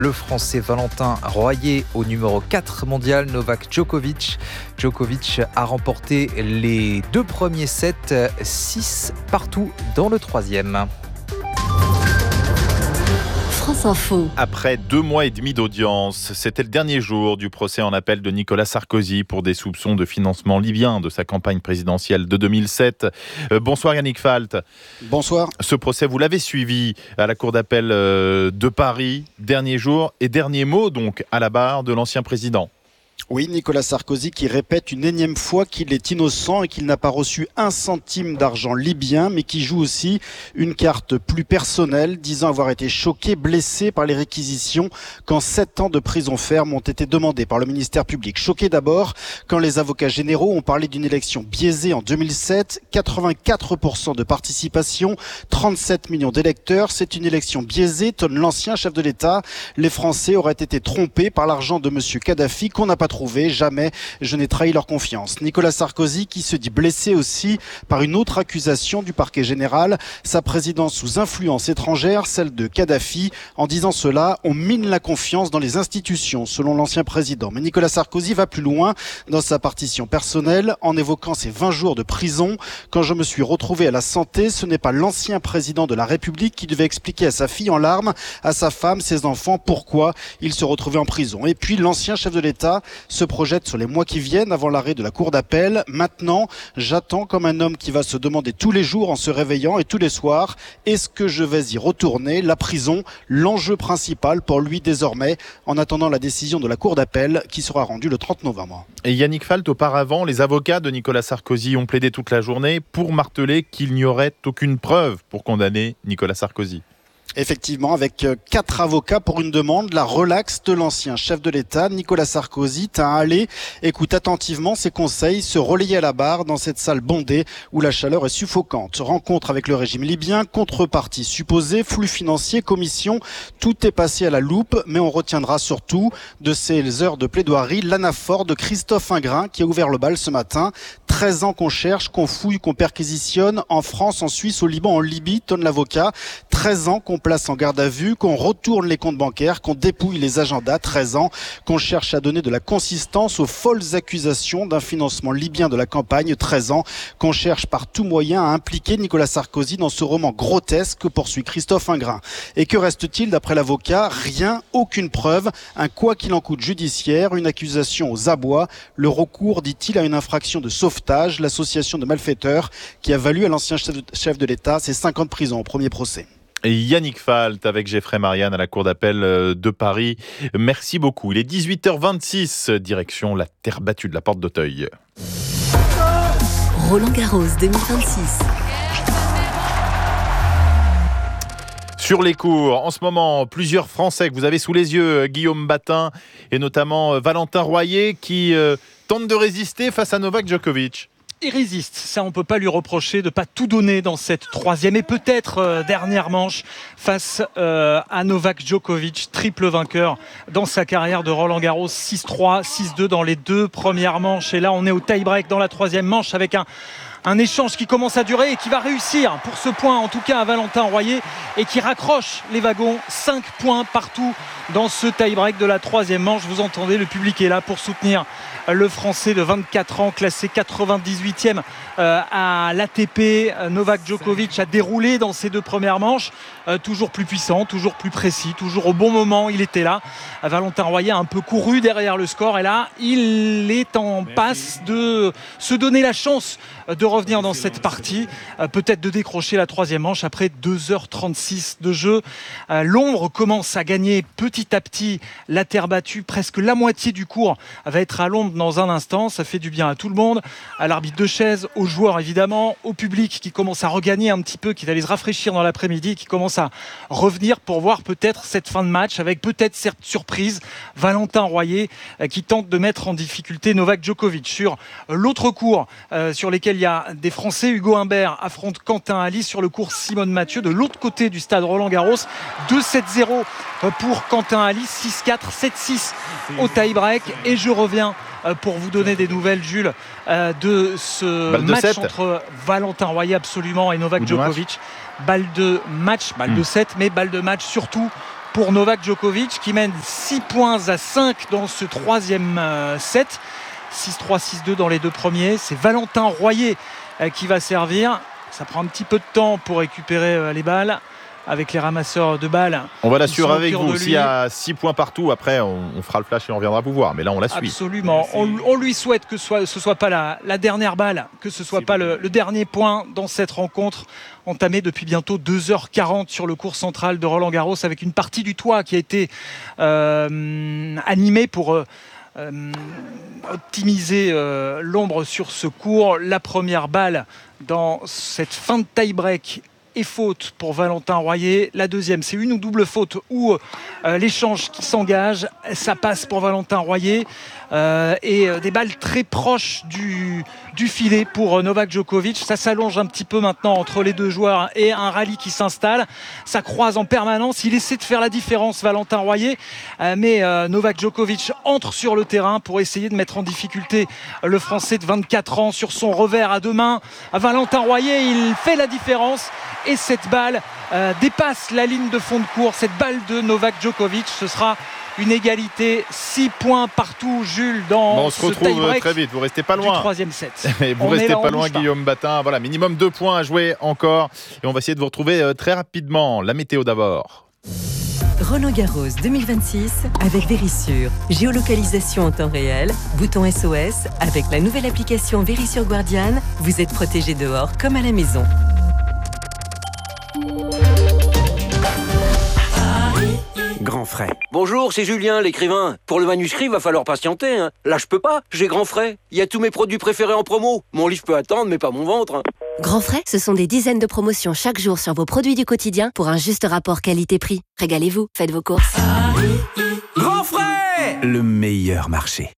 Le Français Valentin Royer au numéro 4 mondial, Novak Djokovic. Djokovic a remporté les 2 premiers sets, 6 partout dans le 3e. France Info. Après 2 mois et demi d'audience, c'était le dernier jour du procès en appel de Nicolas Sarkozy pour des soupçons de financement libyen de sa campagne présidentielle de 2007. Bonsoir Yannick Falt. Bonsoir. Ce procès, vous l'avez suivi à la Cour d'appel de Paris, dernier jour et dernier mot donc à la barre de l'ancien président. Oui, Nicolas Sarkozy qui répète une énième fois qu'il est innocent et qu'il n'a pas reçu un centime d'argent libyen, mais qui joue aussi une carte plus personnelle, disant avoir été choqué, blessé par les réquisitions quand 7 ans de prison ferme ont été demandés par le ministère public. Choqué d'abord quand les avocats généraux ont parlé d'une élection biaisée en 2007, 84% de participation, 37 millions d'électeurs. C'est une élection biaisée, tonne l'ancien chef de l'État. Les Français auraient été trompés par l'argent de M. Kadhafi qu'on n'a pas trouvé. Jamais je n'ai trahi leur confiance. Nicolas Sarkozy qui se dit blessé aussi par une autre accusation du parquet général, sa présidence sous influence étrangère, celle de Kadhafi. En disant cela, on mine la confiance dans les institutions, selon l'ancien président. Mais Nicolas Sarkozy va plus loin dans sa partition personnelle en évoquant ses 20 jours de prison. Quand je me suis retrouvé à la santé, ce n'est pas l'ancien président de la République qui devait expliquer à sa fille en larmes, à sa femme, ses enfants, pourquoi il se retrouvait en prison. Et puis l'ancien chef de l'État se projette sur les mois qui viennent avant l'arrêt de la cour d'appel. Maintenant, j'attends comme un homme qui va se demander tous les jours en se réveillant et tous les soirs, est-ce que je vais y retourner? La prison, l'enjeu principal pour lui désormais, en attendant la décision de la cour d'appel qui sera rendue le 30 novembre. Et Yannick Falt, auparavant, les avocats de Nicolas Sarkozy ont plaidé toute la journée pour marteler qu'il n'y aurait aucune preuve pour condamner Nicolas Sarkozy. Effectivement, avec 4 avocats pour une demande, la relaxe de l'ancien chef de l'État, Nicolas Sarkozy, tint à aller, écoute attentivement ses conseils, se relayer à la barre dans cette salle bondée où la chaleur est suffocante. Rencontre avec le régime libyen, contrepartie supposée, flux financier, commission, tout est passé à la loupe, mais on retiendra surtout de ces heures de plaidoirie l'anaphore de Christophe Ingrin qui a ouvert le bal ce matin. 13 ans qu'on cherche, qu'on fouille, qu'on perquisitionne en France, en Suisse, au Liban, en Libye, tonne l'avocat. 13 ans qu'on place en garde à vue, qu'on retourne les comptes bancaires, qu'on dépouille les agendas. 13 ans qu'on cherche à donner de la consistance aux folles accusations d'un financement libyen de la campagne. 13 ans qu'on cherche par tout moyen à impliquer Nicolas Sarkozy dans ce roman grotesque que poursuit Christophe Ingrin. Et que reste-t-il d'après l'avocat? Rien, aucune preuve, un quoi qu'il en coûte judiciaire, une accusation aux abois, le recours, dit-il, à une infraction de sauvetage, l'association de malfaiteurs qui a valu à l'ancien chef de l'État ses 5 ans de prison au premier procès. Et Yannick Falt avec Geoffrey Marianne à la Cour d'appel de Paris. Merci beaucoup. Il est 18h26, direction la terre battue de la Porte d'Auteuil. Roland-Garros 2026. Sur les cours, en ce moment, plusieurs Français que vous avez sous les yeux, Guillaume Batin et notamment Valentin Royer qui tentent de résister face à Novak Djokovic. Il résiste, ça on peut pas lui reprocher de pas tout donner dans cette 3e et peut-être dernière manche face à Novak Djokovic, triple vainqueur dans sa carrière de Roland-Garros, 6-3, 6-2 dans les 2 premières manches et là on est au tie-break dans la 3e manche avec un échange qui commence à durer et qui va réussir pour ce point en tout cas à Valentin Royer et qui raccroche les wagons, 5 points partout dans ce tie-break de la 3e manche. Vous entendez, le public est là pour soutenir le Français de 24 ans, classé 98e à l'ATP. Novak Djokovic a déroulé dans ces 2 premières manches, toujours plus puissant, toujours plus précis, toujours au bon moment, il était là. Valentin Royer a un peu couru derrière le score et là, il est en passe de se donner la chance de revenir dans cette partie, peut-être de décrocher la 3e manche après 2h36 de jeu. L'ombre commence à gagner petit à petit la terre battue, presque la moitié du cours va être à l'ombre dans un instant, ça fait du bien à tout le monde, à l'arbitre de chaise, aux joueurs évidemment, au public qui commence à regagner un petit peu, qui va aller se rafraîchir dans l'après-midi, qui commence à revenir pour voir peut-être cette fin de match avec peut-être cette surprise, Valentin Royer qui tente de mettre en difficulté Novak Djokovic. Sur l'autre cours sur lesquels il y a des Français, Hugo Humbert affronte Quentin Halys sur le cours Simone Mathieu de l'autre côté du stade Roland-Garros, 2-7-0 pour Quentin Halys, 6-4, 7-6 au tie-break et je reviens pour vous donner des nouvelles, Jules, de ce match entre Valentin Royer absolument et Novak Djokovic. Balle de match, balle de 7, mais balle de match surtout pour Novak Djokovic qui mène 6-5 dans ce troisième set. 6-3, 6-2 dans les deux premiers. C'est Valentin Royer qui va servir. Ça prend un petit peu de temps pour récupérer les balles avec les ramasseurs de balles. On va la suivre avec vous. S'il y a 6 points partout, après on fera le flash et on reviendra vous voir. Mais là on la suit. Absolument. On lui souhaite que ce soit pas la dernière balle, que ce soit pas le dernier point dans cette rencontre entamée depuis bientôt 2h40 sur le court central de Roland-Garros, avec une partie du toit qui a été animée pour optimiser l'ombre sur ce court. La première balle dans cette fin de tie-break et faute pour Valentin Royer. La deuxième, c'est une ou double faute ou l'échange qui s'engage. Ça passe pour Valentin Royer et des balles très proches du filet pour Novak Djokovic. Ça s'allonge un petit peu maintenant entre les deux joueurs et un rallye qui s'installe. Ça croise en permanence. Il essaie de faire la différence, Valentin Royer, mais Novak Djokovic entre sur le terrain pour essayer de mettre en difficulté le Français de 24 ans sur son revers à deux mains. Valentin Royer, il fait la différence. Et cette balle dépasse la ligne de fond de cours. Cette balle de Novak Djokovic, ce sera une égalité. 6 points partout, Jules, dans on se retrouve très vite. Vous restez pas loin. Du troisième set. Vous restez pas loin, Guillaume Batin. Voilà, minimum 2 points à jouer encore. Et on va essayer de vous retrouver très rapidement. La météo d'abord. Roland-Garros 2026 avec Verisure. Géolocalisation en temps réel, bouton SOS. Avec la nouvelle application Verisure Guardian, vous êtes protégé dehors comme à la maison. Grand frais. Bonjour, c'est Julien, l'écrivain. Pour le manuscrit, va falloir patienter. Hein. Là, je peux pas, j'ai Grand frais. Il y a tous mes produits préférés en promo. Mon livre peut attendre, mais pas mon ventre. Hein. Grand frais, ce sont des dizaines de promotions chaque jour sur vos produits du quotidien pour un juste rapport qualité-prix. Régalez-vous, faites vos courses. Grand frais, le meilleur marché.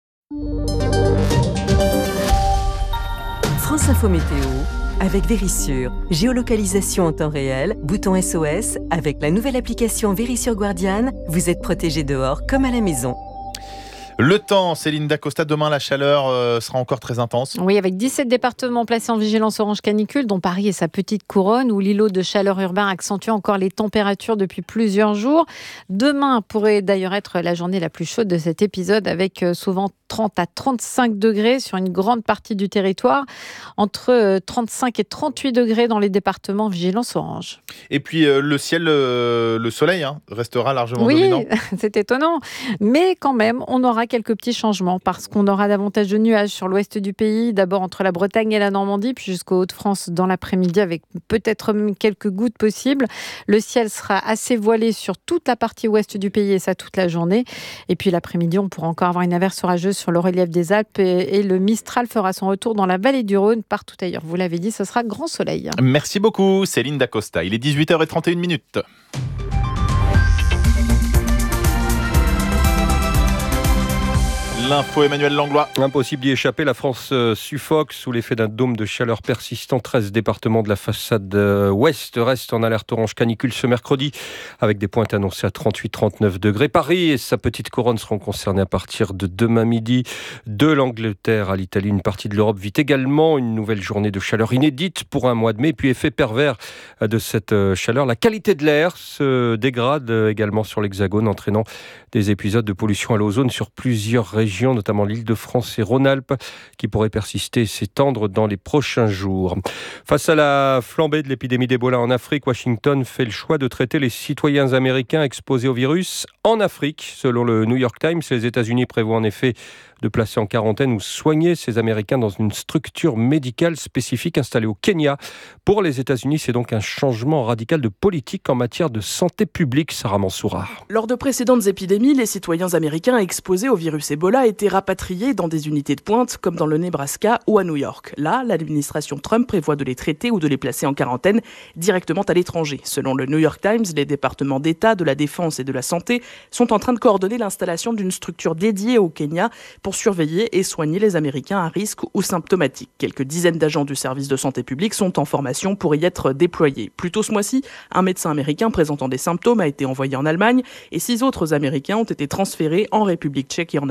France Info Météo avec Verisure. Géolocalisation en temps réel, bouton SOS. Avec la nouvelle application Verisure Guardian, vous êtes protégé dehors comme à la maison. Le temps, Céline Dacosta, demain la chaleur sera encore très intense. Oui, avec 17 départements placés en vigilance orange canicule, dont Paris et sa petite couronne, où l'îlot de chaleur urbain accentue encore les températures depuis plusieurs jours. Demain pourrait d'ailleurs être la journée la plus chaude de cet épisode, avec souvent 30 à 35 degrés sur une grande partie du territoire, entre 35 et 38 degrés dans les départements vigilance orange. Et puis le ciel, le soleil restera largement dominant. Oui, c'est étonnant. Mais quand même, on aura quelques petits changements parce qu'on aura davantage de nuages sur l'ouest du pays, d'abord entre la Bretagne et la Normandie, puis jusqu'aux Hauts-de-France dans l'après-midi avec peut-être même quelques gouttes possibles. Le ciel sera assez voilé sur toute la partie ouest du pays et ça toute la journée. Et puis l'après-midi, on pourra encore avoir une averse orageuse sur le relief des Alpes et le Mistral fera son retour dans la vallée du Rhône. Partout ailleurs, vous l'avez dit, ce sera grand soleil. Merci beaucoup Céline Dacosta. Il est 18h31. L'info, Emmanuel Langlois. Impossible d'y échapper, la France suffoque sous l'effet d'un dôme de chaleur persistant. 13 départements de la façade ouest restent en alerte orange canicule ce mercredi, avec des pointes annoncées à 38-39 degrés. Paris et sa petite couronne seront concernés à partir de demain midi. De l'Angleterre à l'Italie, une partie de l'Europe vit également une nouvelle journée de chaleur inédite pour un mois de mai. Puis effet pervers de cette chaleur, la qualité de l'air se dégrade également sur l'Hexagone, entraînant des épisodes de pollution à l'ozone sur plusieurs régions, notamment l'Île-de-France et Rhône-Alpes, qui pourraient persister et s'étendre dans les prochains jours. Face à la flambée de l'épidémie d'Ebola en Afrique, Washington fait le choix de traiter les citoyens américains exposés au virus en Afrique. Selon le New York Times, les États-Unis prévoient en effet de placer en quarantaine ou soigner ces Américains dans une structure médicale spécifique installée au Kenya. Pour les États-Unis, c'est donc un changement radical de politique en matière de santé publique, Sarah Mansoura. Lors de précédentes épidémies, les citoyens américains exposés au virus Ebola étaient rapatriés dans des unités de pointe comme dans le Nebraska ou à New York. Là, l'administration Trump prévoit de les traiter ou de les placer en quarantaine directement à l'étranger. Selon le New York Times, les départements d'État, de la Défense et de la Santé sont en train de coordonner l'installation d'une structure dédiée au Kenya pour surveiller et soigner les Américains à risque ou symptomatiques. Quelques dizaines d'agents du service de santé publique sont en formation pour y être déployés. Plus tôt ce mois-ci, un médecin américain présentant des symptômes a été envoyé en Allemagne et 6 autres Américains ont été transférés en République tchèque et en Allemagne pour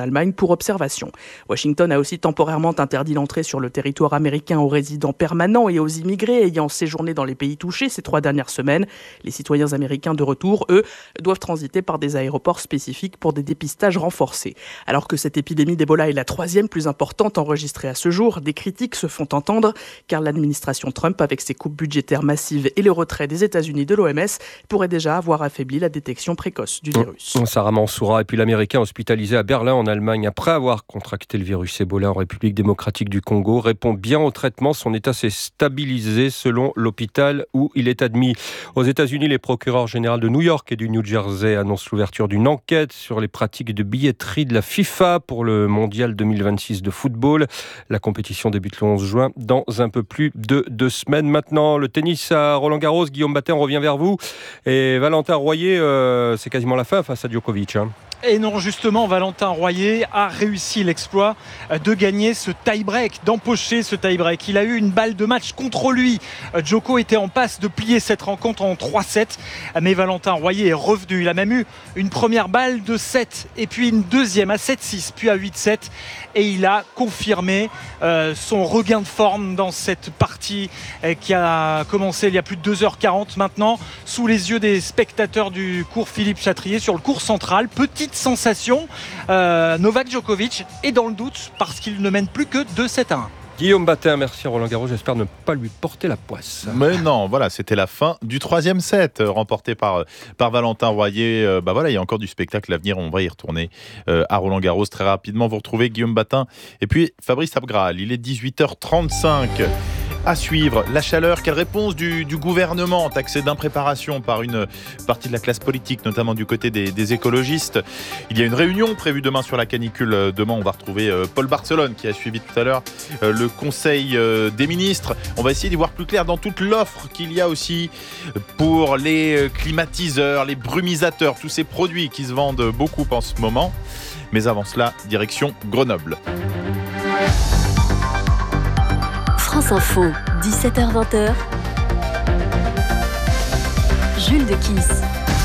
sur observation. Washington a aussi temporairement interdit l'entrée sur le territoire américain aux résidents permanents et aux immigrés ayant séjourné dans les pays touchés ces 3 dernières semaines. Les citoyens américains de retour, eux, doivent transiter par des aéroports spécifiques pour des dépistages renforcés. Alors que cette épidémie d'Ebola est la 3e plus importante enregistrée à ce jour, des critiques se font entendre car l'administration Trump, avec ses coupes budgétaires massives et le retrait des États-Unis de l'OMS, pourrait déjà avoir affaibli la détection précoce du virus. Sarah Mansoura, et puis l'Américain hospitalisé à Berlin en Allemagne après avoir contracté le virus Ebola en République démocratique du Congo répond bien au traitement. Son état s'est stabilisé selon l'hôpital où il est admis. Aux États-Unis, les procureurs généraux de New York et du New Jersey annoncent l'ouverture d'une enquête sur les pratiques de billetterie de la FIFA pour le mondial 2026 de football. La compétition débute le 11 juin dans un peu plus de 2 semaines. Maintenant, le tennis à Roland-Garros. Guillaume Batin, on revient vers vous. Et Valentin Royer, c'est quasiment la fin face à Djokovic. Et non, justement, Valentin Royer a réussi l'exploit de gagner ce tie-break, d'empocher ce tie-break. Il a eu une balle de match contre lui. Djoko était en passe de plier cette rencontre en 3-7, mais Valentin Royer est revenu. Il a même eu une première balle de 7, et puis une deuxième à 7-6, puis à 8-7, et il a confirmé son regain de forme dans cette partie qui a commencé il y a plus de 2h40 maintenant, sous les yeux des spectateurs du cours Philippe Chatrier, sur le cours central. Petite sensation, Novak Djokovic est dans le doute parce qu'il ne mène plus que 2-7-1. Guillaume Batin, merci à Roland Garros, j'espère ne pas lui porter la poisse. Mais non, voilà, c'était la fin du 3e set, remporté par Valentin Royer. Voilà, il y a encore du spectacle à venir, on va y retourner à Roland Garros très rapidement. Vous retrouvez Guillaume Batin et puis Fabrice Abgral, il est 18h35. À suivre, la chaleur, quelle réponse du gouvernement taxé d'impréparation par une partie de la classe politique, notamment du côté des écologistes. Il y a une réunion prévue demain sur la canicule. Demain, on va retrouver Paul Barcelone qui a suivi tout à l'heure le Conseil des ministres. On va essayer d'y voir plus clair dans toute l'offre qu'il y a aussi pour les climatiseurs, les brumisateurs, tous ces produits qui se vendent beaucoup en ce moment. Mais avant cela, direction Grenoble. France Info, 17h-20h. Jules de Kiss.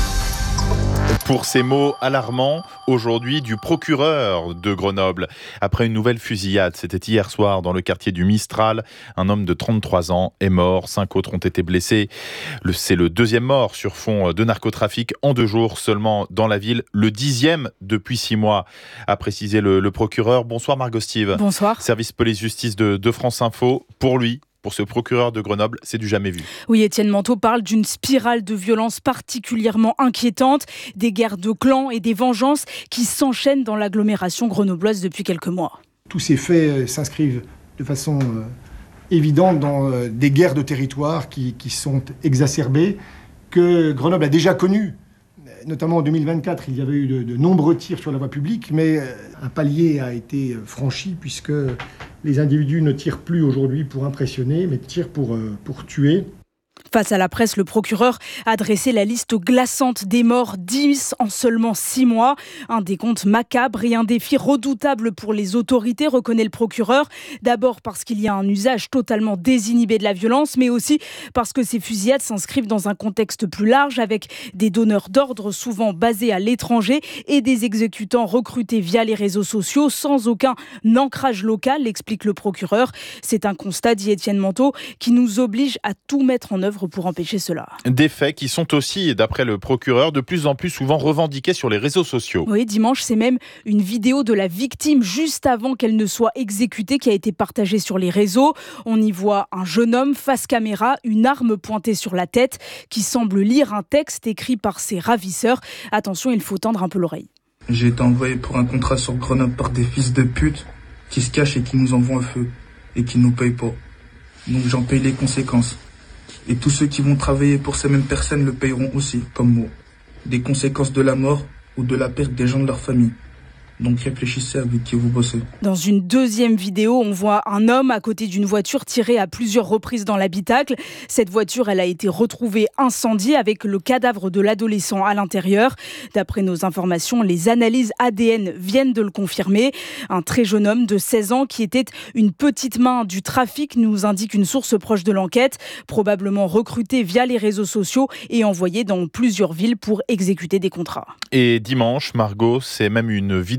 Pour ces mots alarmants, aujourd'hui, du procureur de Grenoble. Après une nouvelle fusillade, c'était hier soir dans le quartier du Mistral. Un homme de 33 ans est mort, 5 autres ont été blessés. C'est le 2e mort sur fond de narcotrafic en 2 jours seulement dans la ville. Le 10e depuis 6 mois, a précisé le procureur. Bonsoir Margot Steve. Bonsoir. Service police-justice de France Info. Pour lui, pour ce procureur de Grenoble, c'est du jamais vu. Oui, Étienne Manteau parle d'une spirale de violence particulièrement inquiétante, des guerres de clans et des vengeances qui s'enchaînent dans l'agglomération grenobloise depuis quelques mois. Tous ces faits s'inscrivent de façon évidente dans des guerres de territoire qui sont exacerbées, que Grenoble a déjà connues. Notamment en 2024, il y avait eu de nombreux tirs sur la voie publique, mais un palier a été franchi puisque les individus ne tirent plus aujourd'hui pour impressionner, mais tirent pour tuer. Face à la presse, le procureur a dressé la liste glaçante des morts, 10 en seulement 6 mois. Un décompte macabre et un défi redoutable pour les autorités, reconnaît le procureur. D'abord parce qu'il y a un usage totalement désinhibé de la violence, mais aussi parce que ces fusillades s'inscrivent dans un contexte plus large avec des donneurs d'ordre souvent basés à l'étranger et des exécutants recrutés via les réseaux sociaux sans aucun ancrage local, explique le procureur. C'est un constat, dit Étienne Manteau, qui nous oblige à tout mettre en œuvre pour empêcher cela. Des faits qui sont aussi, d'après le procureur, de plus en plus souvent revendiqués sur les réseaux sociaux. Oui, dimanche, c'est même une vidéo de la victime juste avant qu'elle ne soit exécutée qui a été partagée sur les réseaux. On y voit un jeune homme face caméra, une arme pointée sur la tête, qui semble lire un texte écrit par ses ravisseurs. Attention, il faut tendre un peu l'oreille. J'ai été envoyé pour un contrat sur Grenoble par des fils de pute qui se cachent et qui nous envoient un feu et qui nous payent pas. Donc j'en paye les conséquences. Et tous ceux qui vont travailler pour ces mêmes personnes le payeront aussi, comme moi. Des conséquences de la mort ou de la perte des gens de leur famille. Donc réfléchissez avec qui vous bossez. Dans une deuxième vidéo, on voit un homme à côté d'une voiture tirée à plusieurs reprises dans l'habitacle. Cette voiture, elle a été retrouvée incendiée avec le cadavre de l'adolescent à l'intérieur. D'après nos informations, les analyses ADN viennent de le confirmer. Un très jeune homme de 16 ans qui était une petite main du trafic, nous indique une source proche de l'enquête, probablement recruté via les réseaux sociaux et envoyé dans plusieurs villes pour exécuter des contrats. Et dimanche, Margot, c'est même une vidéo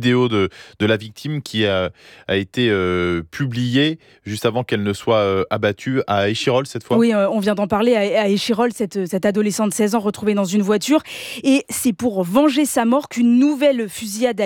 vidéo de la victime qui a été publiée juste avant qu'elle ne soit abattue à Échirolles cette fois. Oui, on vient d'en parler à Échirolles, cette adolescente de 16 ans retrouvée dans une voiture. Et c'est pour venger sa mort qu'une nouvelle fusillade